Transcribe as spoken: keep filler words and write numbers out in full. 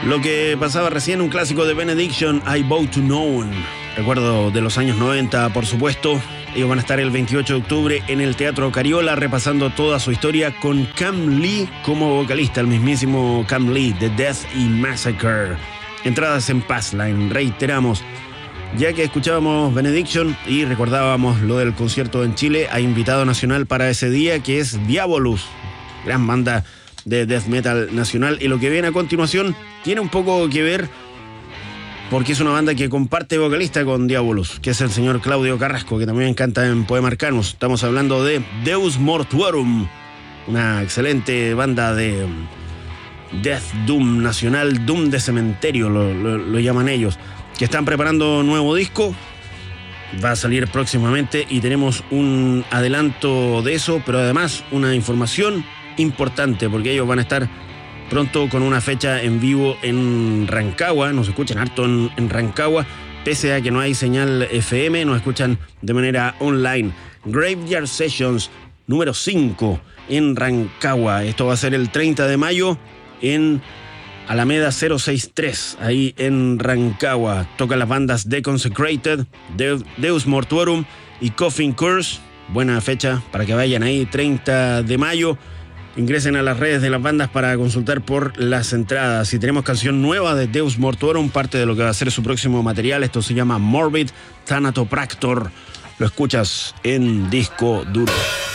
Lo que pasaba recién, un clásico de Benediction, I Bow to None. Recuerdo de los años noventa, por supuesto. Ellos van a estar el veintiocho de octubre en el Teatro Cariola repasando toda su historia con Cam Lee como vocalista, el mismísimo Cam Lee de Death y Massacre. Entradas en Passline, reiteramos. Ya que escuchábamos Benediction y recordábamos lo del concierto en Chile, hay invitado nacional para ese día que es Diabolus, gran banda de death metal nacional. Y lo que viene a continuación tiene un poco que ver porque es una banda que comparte vocalista con Diabolus, que es el señor Claudio Carrasco, que también canta en Poema Arcanus. Estamos hablando de Deus Mortuorum, una excelente banda de death doom nacional, doom de cementerio lo, lo, lo llaman ellos, que están preparando un nuevo disco. Va a salir próximamente y tenemos un adelanto de eso, pero además una información importante, porque ellos van a estar pronto con una fecha en vivo en Rancagua. Nos escuchan harto en, en Rancagua, pese a que no hay señal F M, nos escuchan de manera online. Graveyard Sessions número cinco en Rancagua. Esto va a ser el treinta de mayo en Alameda cero sesenta y tres, ahí en Rancagua. Tocan las bandas Deconsecrated, De- Deus Mortuorum y Coffin Curse. Buena fecha para que vayan ahí, treinta de mayo. Ingresen a las redes de las bandas para consultar por las entradas. Y tenemos canción nueva de Deus Mortuorum, parte de lo que va a ser su próximo material. Esto se llama Morbid Thanatopractor. Lo escuchas en Disco Duro.